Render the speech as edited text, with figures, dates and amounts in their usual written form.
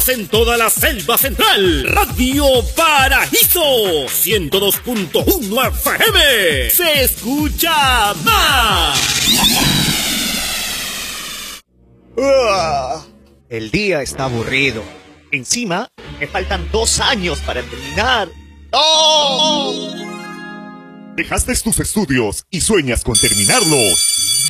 En toda la selva central, Radio Paraíso 102.1 FM. Se escucha más. El día está aburrido. Encima, me faltan 2 años para terminar. ¡Oh! Dejaste tus estudios y sueñas con terminarlos.